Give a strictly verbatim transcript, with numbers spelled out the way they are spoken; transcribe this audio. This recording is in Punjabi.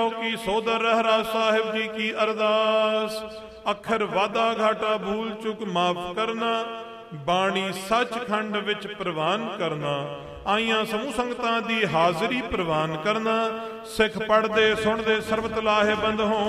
ਕੀ ਸੋਦਰ ਰਹਿਰਾਸ ਸਾਹਿਬ ਜੀ ਕੀ ਅਰਦਾਸ। ਅੱਖਰ ਵਾਧਾ ਘਾਟਾ ਭੂਲ ਚੁੱਕ ਮਾਫ ਕਰਨਾ, ਬਾਣੀ ਸੱਚਖੰਡ ਵਿੱਚ ਪ੍ਰਵਾਨ ਕਰਨਾ। ਆਈਆਂ ਸਮੂਹ ਸੰਗਤਾਂ ਦੀ ਹਾਜ਼ਰੀ ਪ੍ਰਵਾਨ ਕਰਨਾ। ਸਿੱਖ ਪੜ੍ਹਦੇ ਸੁਣਦੇ ਸਰਬਤ ਲਾਹੇਬੰਦ ਹੋਣ।